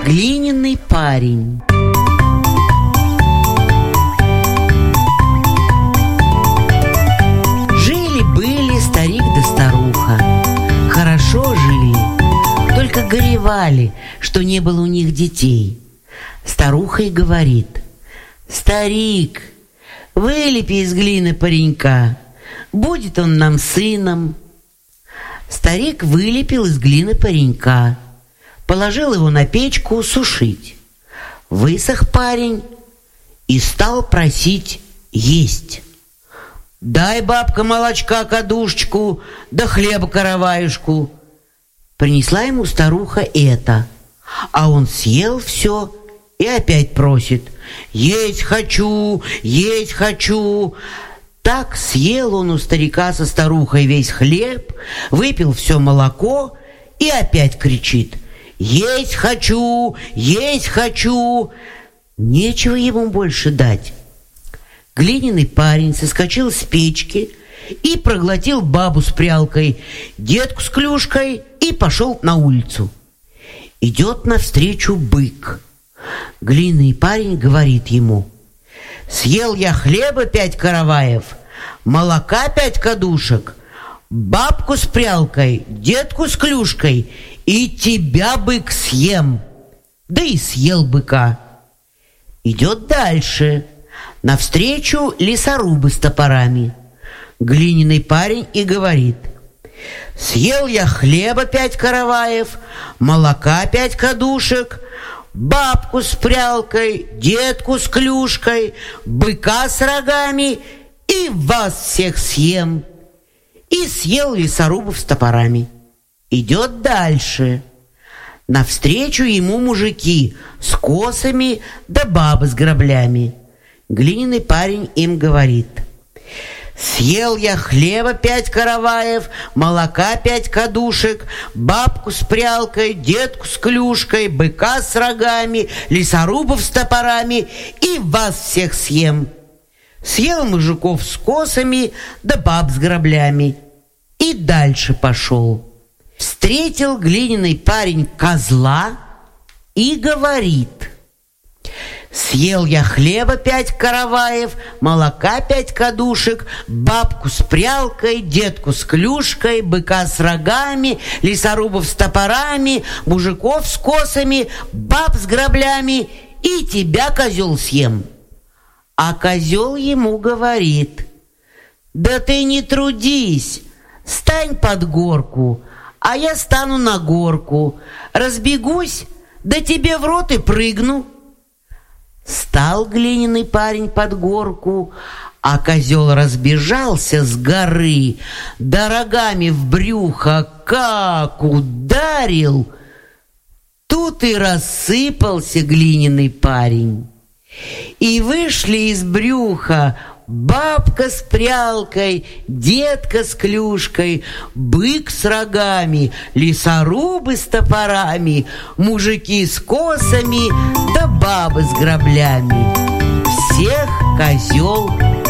Глиняный парень. Жили-были старик да старуха. Хорошо жили, только горевали, что не было у них детей. Старуха и говорит: «Старик, вылепи из глины паренька, будет он нам сыном». Старик вылепил из глины паренька, положил его на печку сушить. Высох парень и стал просить есть. «Дай, бабка, молочка кадушечку, да хлеба караваюшку». Принесла ему старуха это, а он съел все и опять просит: «Есть хочу, есть хочу». Так съел он у старика со старухой весь хлеб, выпил все молоко и опять кричит: «Есть хочу, есть хочу». Нечего ему больше дать. Глиняный парень соскочил с печки и проглотил бабу с прялкой, детку с клюшкой и пошел на улицу. Идет навстречу бык. Глиняный парень говорит ему: «Съел я хлеба 5 караваев, молока 5 кадушек, бабку с прялкой, детку с клюшкой, и тебя, бык, съем». Да и съел быка. Идет дальше. Навстречу лесорубы с топорами. Глиняный парень и говорит: «Съел я хлеба 5 караваев, молока 5 кадушек, бабку с прялкой, детку с клюшкой, быка с рогами, и вас всех съем». И съел лесорубов с топорами. Идет дальше. Навстречу ему мужики с косами да бабы с граблями. Глиняный парень им говорит: «Съел я хлеба 5 караваев, молока 5 кадушек, бабку с прялкой, детку с клюшкой, быка с рогами, лесорубов с топорами, и вас всех съем». Съел мужиков с косами да баб с граблями. И дальше пошел. Встретил глиняный парень козла и говорит: «Съел я хлеба 5 караваев, молока 5 кадушек, бабку с прялкой, детку с клюшкой, быка с рогами, лесорубов с топорами, мужиков с косами, баб с граблями, и тебя, козел, съем». А козел ему говорит: «Да ты не трудись, стань под горку, а я стану на горку, разбегусь, да тебе в рот и прыгну». Стал глиняный парень под горку, а козел разбежался с горы, да рогами в брюхо как ударил, тут и рассыпался глиняный парень. И вышли из брюха бабка с прялкой, детка с клюшкой, бык с рогами, лесорубы с топорами, мужики с косами да бабы с граблями. Всех козел